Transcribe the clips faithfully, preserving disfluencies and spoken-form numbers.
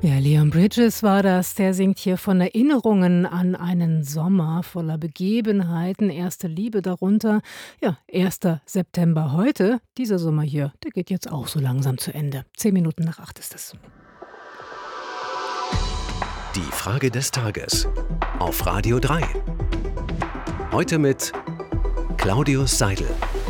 Ja, Leon Bridges war das. Der singt hier von Erinnerungen an einen Sommer voller Begebenheiten, erste Liebe darunter. Ja, erster September heute. Dieser Sommer hier, der geht jetzt auch so langsam zu Ende. Zehn Minuten nach acht ist es. Die Frage des Tages auf Radio drei. Heute mit Claudius Seidel.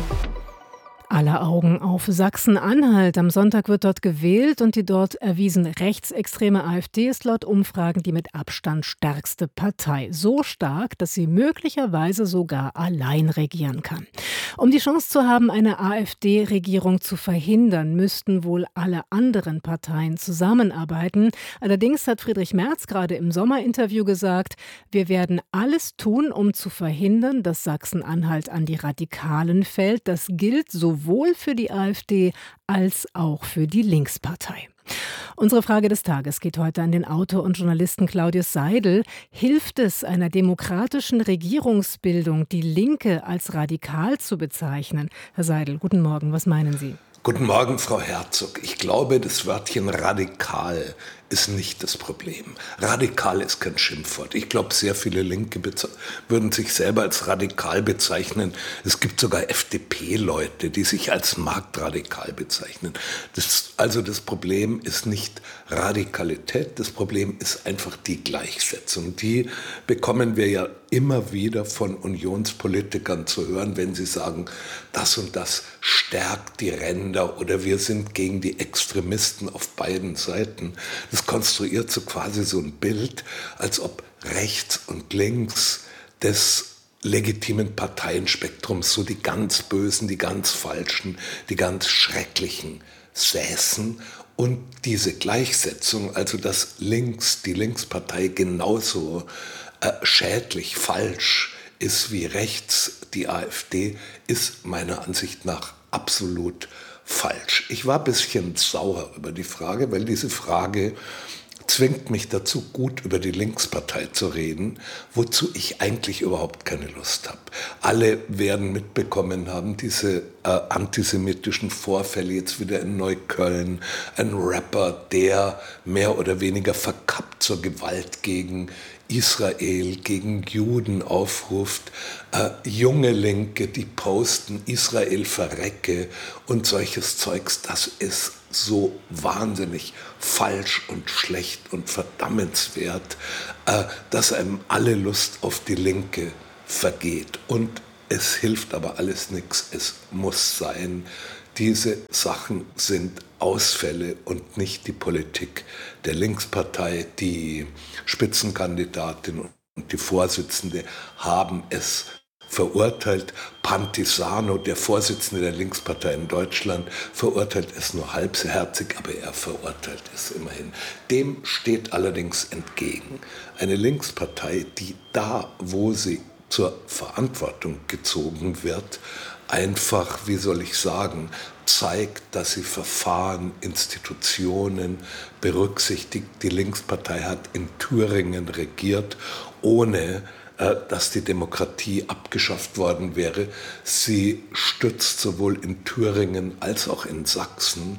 Alle Augen auf Sachsen-Anhalt. Am Sonntag wird dort gewählt und die dort erwiesen rechtsextreme AfD ist laut Umfragen die mit Abstand stärkste Partei. So stark, dass sie möglicherweise sogar allein regieren kann. Um die Chance zu haben, eine AfD-Regierung zu verhindern, müssten wohl alle anderen Parteien zusammenarbeiten. Allerdings hat Friedrich Merz gerade im Sommerinterview gesagt, wir werden alles tun, um zu verhindern, dass Sachsen-Anhalt an die Radikalen fällt. Das gilt sowohl für die AfD als auch für die Linkspartei. Unsere Frage des Tages geht heute an den Autor und Journalisten Claudius Seidel. Hilft es einer demokratischen Regierungsbildung, die Linke als radikal zu bezeichnen? Herr Seidel, guten Morgen, was meinen Sie? Guten Morgen, Frau Herzog. Ich glaube, das Wörtchen radikal ist nicht das Problem. Radikal ist kein Schimpfwort. Ich glaube, sehr viele Linke beze- würden sich selber als radikal bezeichnen. Es gibt sogar F D P-Leute, die sich als marktradikal bezeichnen. Das, also das Problem ist nicht Radikalität, das Problem ist einfach die Gleichsetzung. Die bekommen wir ja immer wieder von Unionspolitikern zu hören, wenn sie sagen, das und das stärkt die Ränder oder wir sind gegen die Extremisten auf beiden Seiten. Das konstruiert so quasi so ein Bild, als ob rechts und links des legitimen Parteienspektrums so die ganz Bösen, die ganz Falschen, die ganz Schrecklichen säßen. Und diese Gleichsetzung, also dass links, die Linkspartei genauso äh, schädlich, falsch ist wie rechts, die AfD, ist meiner Ansicht nach absolut falsch. Ich war ein bisschen sauer über die Frage, weil diese Frage zwingt mich dazu, gut über die Linkspartei zu reden, wozu ich eigentlich überhaupt keine Lust habe. Alle werden mitbekommen haben, diese äh, antisemitischen Vorfälle jetzt wieder in Neukölln. Ein Rapper, der mehr oder weniger verkappt zur Gewalt gegen Israel, gegen Juden aufruft, äh, junge Linke, die posten, Israel verrecke und solches Zeugs, das ist so wahnsinnig falsch und schlecht und verdammenswert, äh, dass einem alle Lust auf die Linke vergeht. Und es hilft aber alles nichts, es muss sein. Diese Sachen sind Ausfälle und nicht die Politik der Linkspartei. Die Spitzenkandidatin und die Vorsitzende haben es verurteilt. Pantisano, der Vorsitzende der Linkspartei in Deutschland, verurteilt es nur halbherzig, aber er verurteilt es immerhin. Dem steht allerdings entgegen eine Linkspartei, die da, wo sie zur Verantwortung gezogen wird, einfach, wie soll ich sagen, zeigt, dass sie Verfahren, Institutionen berücksichtigt. Die Linkspartei hat in Thüringen regiert, ohne äh, dass die Demokratie abgeschafft worden wäre. Sie stützt sowohl in Thüringen als auch in Sachsen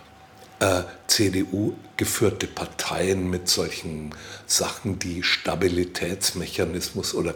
äh, C D U-geführte Parteien mit solchen Sachen, die Stabilitätsmechanismus oder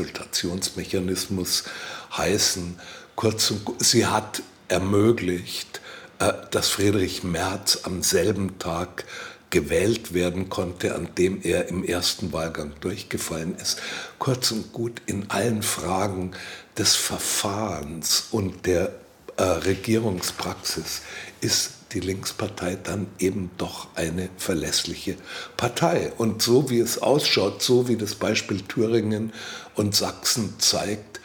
Konsultationsmechanismus heißen. Kurzum, sie hat ermöglicht, dass Friedrich Merz am selben Tag gewählt werden konnte, an dem er im ersten Wahlgang durchgefallen ist. Kurz und gut, in allen Fragen des Verfahrens und der äh, Regierungspraxis ist die Linkspartei dann eben doch eine verlässliche Partei. Und so wie es ausschaut, so wie das Beispiel Thüringen und Sachsen zeigt,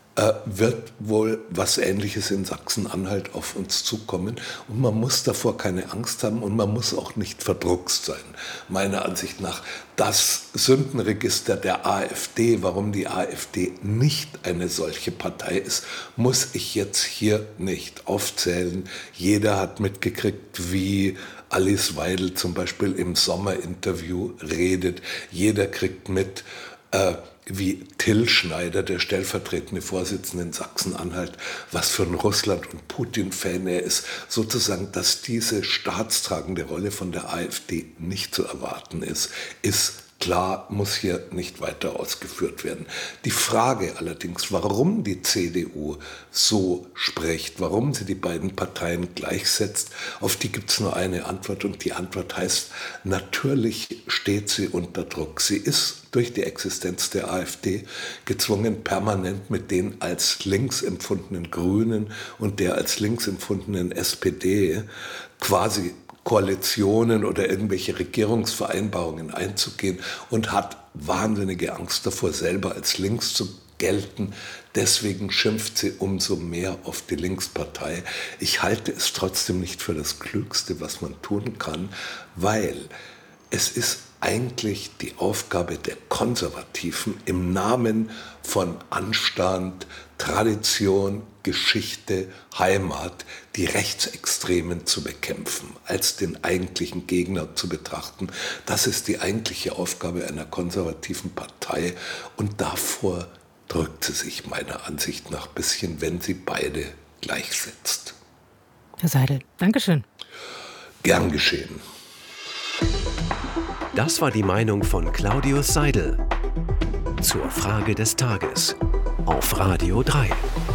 wird wohl was Ähnliches in Sachsen-Anhalt auf uns zukommen. Und man muss davor keine Angst haben und man muss auch nicht verdruckst sein. Meiner Ansicht nach, das Sündenregister der AfD, warum die AfD nicht eine solche Partei ist, muss ich jetzt hier nicht aufzählen. Jeder hat mitgekriegt, wie Alice Weidel zum Beispiel im Sommerinterview redet. Jeder kriegt mit, äh, wie Till Schneider, der stellvertretende Vorsitzende in Sachsen-Anhalt, was für ein Russland- und Putin-Fan er ist, sozusagen, dass diese staatstragende Rolle von der AfD nicht zu erwarten ist, ist klar, muss hier nicht weiter ausgeführt werden. Die Frage allerdings, warum die C D U so spricht, warum sie die beiden Parteien gleichsetzt, auf die gibt es nur eine Antwort und die Antwort heißt, natürlich steht sie unter Druck. Sie ist durch die Existenz der AfD gezwungen, permanent mit den als links empfundenen Grünen und der als links empfundenen S P D quasi Koalitionen oder irgendwelche Regierungsvereinbarungen einzugehen und hat wahnsinnige Angst davor, selber als links zu gelten. Deswegen schimpft sie umso mehr auf die Linkspartei. Ich halte es trotzdem nicht für das Klügste, was man tun kann, weil es ist eigentlich die Aufgabe der Konservativen im Namen von Anstand, Tradition, Geschichte, Heimat, die Rechtsextremen zu bekämpfen, als den eigentlichen Gegner zu betrachten. Das ist die eigentliche Aufgabe einer konservativen Partei und davor drückt sie sich meiner Ansicht nach ein bisschen, wenn sie beide gleichsetzt. Herr Seidel, Dankeschön. Gern geschehen. Das war die Meinung von Claudius Seidel zur Frage des Tages auf Radio drei.